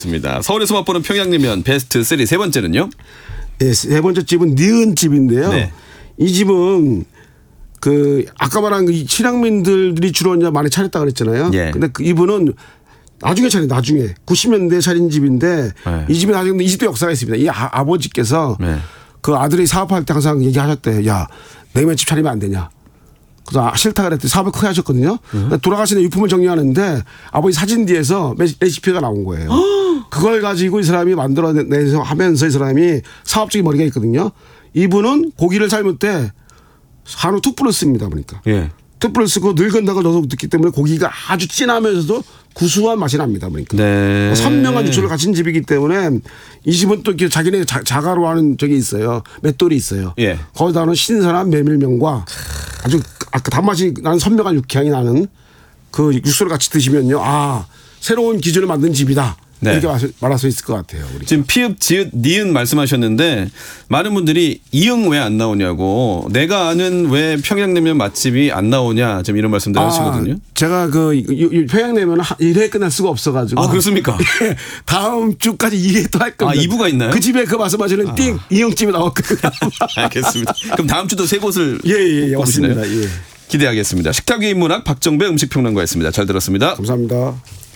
있습니다. 서울에서 맛보는 평양냉면 베스트 3 세 번째는요? 네, 세 번째 집은 니은 집인데요. 네. 이 집은 아까 말한 이 실향민들이 주로 이제 많이 차렸다 그랬잖아요. 예. 근데 이분은 나중에 90년대 차린 집인데 네. 이 집이 나중에 20대 역사가 있습니다. 이 아버지께서 네. 그 아들이 사업할 때 항상 얘기하셨대. 야, 냉면집 차리면 안 되냐. 그래서 싫다 그랬더니 사업을 크게 하셨거든요. 돌아가시는 유품을 정리하는데 아버지 사진 뒤에서 레시피가 나온 거예요. 그걸 가지고 이 사람이 만들어내서 하면서 이 사람이 사업적인 머리가 있거든요. 이분은 고기를 삶을 때 한우 툭불을 씁니다. 보니까. 예. 툭불을 쓰고 늙은다고 넣기 때문에 고기가 아주 진하면서도 구수한 맛이 납니다. 보니까. 네. 선명한 육수를 가진 집이기 때문에 이 집은 또 자기네 자가로 하는 적이 있어요. 맷돌이 있어요. 예. 거기다는 신선한 메밀면과 아주 단맛이 나는 선명한 육향이 나는 그 육수를 같이 드시면요. 아, 새로운 기준을 만든 집이다. 네. 이렇게 말할 수 있을 것 같아요. 우리가. 지금 피읍, 지읒, 니은 말씀하셨는데 많은 분들이 이응 왜 안 나오냐고 내가 아는 왜 평양냉면 맛집이 안 나오냐 지금 이런 말씀들 하시거든요. 제가 평양냉면은 1회 끝날 수가 없어가지고. 아, 그렇습니까? 다음 주까지 2회 또 할 겁니다. 2부가 있나요? 그 집에 말씀하시는 이응집이 나왔거든요. 알겠습니다. 그럼 다음 주도 세 곳을 예, 왔습니다. 예. 기대하겠습니다. 식탁 위의 문학 박정배 음식평론가였습니다. 잘 들었습니다. 감사합니다.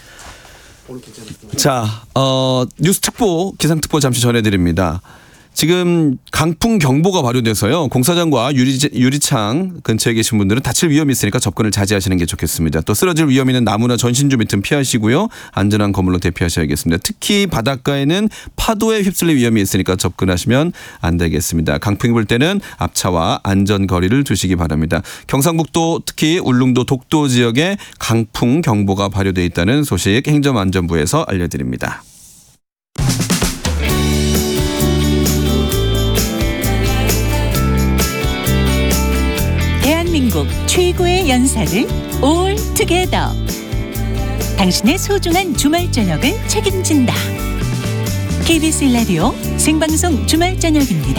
자, 뉴스 특보, 기상 특보 잠시 전해드립니다. 지금 강풍 경보가 발효돼서요. 공사장과 유리창 근처에 계신 분들은 다칠 위험이 있으니까 접근을 자제하시는 게 좋겠습니다. 또 쓰러질 위험 있는 나무나 전신주 밑은 피하시고요. 안전한 건물로 대피하셔야겠습니다. 특히 바닷가에는 파도에 휩쓸릴 위험이 있으니까 접근하시면 안 되겠습니다. 강풍이 불 때는 앞차와 안전거리를 두시기 바랍니다. 경상북도 특히 울릉도 독도 지역에 강풍 경보가 발효돼 있다는 소식 행정안전부에서 알려드립니다. 대한민국 최고의 연사를 올 투게더. 당신의 소중한 주말 저녁을 책임진다. KBS 라디오 생방송 주말 저녁입니다.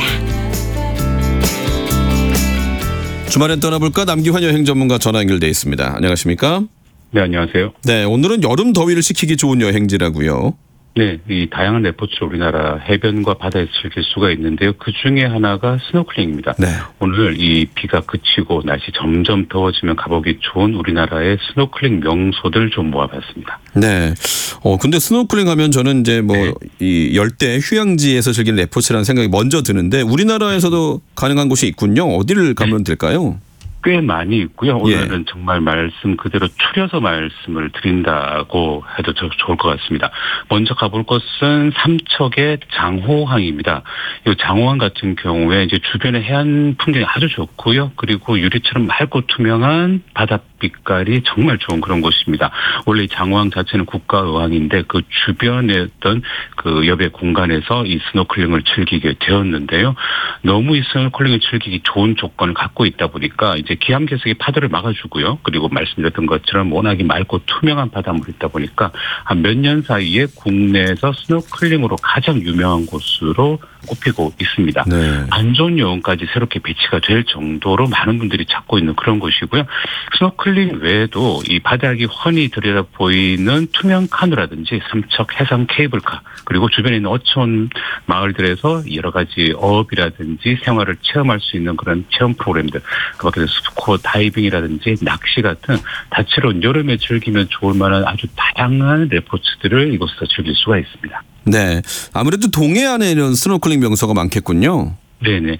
주말엔 떠나볼까? 남기환 여행 전문가 전화 연결돼 있습니다. 안녕하십니까? 네, 안녕하세요. 네, 오늘은 여름 더위를 식히기 좋은 여행지라고요. 네, 이 다양한 레포츠를 우리나라 해변과 바다에서 즐길 수가 있는데요. 그 중에 하나가 스노클링입니다. 네. 오늘 이 비가 그치고 날씨 점점 더워지면 가보기 좋은 우리나라의 스노클링 명소들 좀 모아봤습니다. 네. 근데 스노클링 하면 저는 이제 이 열대 휴양지에서 즐기는 레포츠라는 생각이 먼저 드는데 우리나라에서도 가능한 곳이 있군요. 어디를 가면 될까요? 꽤 많이 있고요. 오늘은 정말 말씀 그대로 추려서 말씀을 드린다고 해도 좋을 것 같습니다. 먼저 가볼 곳은 삼척의 장호항입니다. 이 장호항 같은 경우에 이제 주변의 해안 풍경이 아주 좋고요. 그리고 유리처럼 맑고 투명한 바닷빛깔이 정말 좋은 그런 곳입니다. 원래 이 장호항 자체는 국가의항인데 그 주변에 어떤 그 옆의 공간에서 이 스노클링을 즐기게 되었는데요. 너무 이 스노클링을 즐기기 좋은 조건을 갖고 있다 보니까 이제 기암괴석이 파도를 막아주고요. 그리고 말씀드렸던 것처럼 워낙에 맑고 투명한 바닷물이 있다 보니까 한 몇 년 사이에 국내에서 스노클링으로 가장 유명한 곳으로 꼽히고 있습니다. 네. 안전 요원까지 새롭게 배치가 될 정도로 많은 분들이 찾고 있는 그런 곳이고요. 스노클링 외에도 이 바닥이 훤히 들여다 보이는 투명 카누라든지 삼척 해상 케이블카 그리고 주변에 있는 어촌 마을들에서 여러 가지 어업이라든지 생활을 체험할 수 있는 그런 체험 프로그램들 그밖에 스쿠버 다이빙이라든지 낚시 같은 다채로운 여름에 즐기면 좋을 만한 아주 다양한 레포츠들을 이곳에서 즐길 수가 있습니다. 네, 아무래도 동해안에 이런 스노클링 명소가 많겠군요. 네네.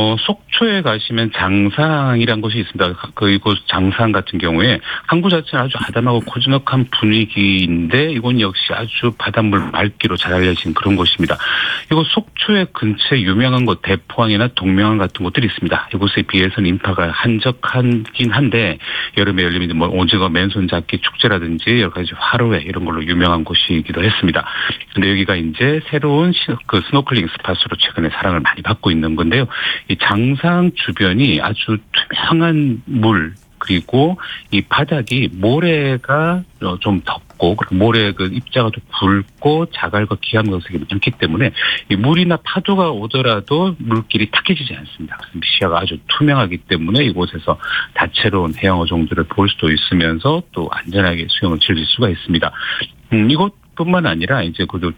속초에 가시면 장상이라는 곳이 있습니다. 이곳 장상 같은 경우에 항구 자체는 아주 아담하고 고즈넉한 분위기인데 이곳 역시 아주 바닷물 맑기로 잘 알려진 그런 곳입니다. 이곳 속초의 근처에 유명한 곳 대포항이나 동명항 같은 곳들이 있습니다. 이곳에 비해서는 인파가 한적하긴 한데 여름에 열리는 오징어 맨손 잡기 축제라든지 여러 가지 화로회 이런 걸로 유명한 곳이기도 했습니다. 근데 여기가 이제 새로운 그 스노클링 스팟으로 최근에 사랑을 많이 받고 있는 건데요. 이 장상 주변이 아주 투명한 물 그리고 이 바닥이 모래가 좀 덮고 모래 그 입자가 좀 굵고 자갈과 기암괴석이 많기 때문에 이 물이나 파도가 오더라도 물길이 탁해지지 않습니다. 시야가 아주 투명하기 때문에 이곳에서 다채로운 해양 어종들을 볼 수도 있으면서 또 안전하게 수영을 즐길 수가 있습니다. 이곳 뿐만 아니라 이제 그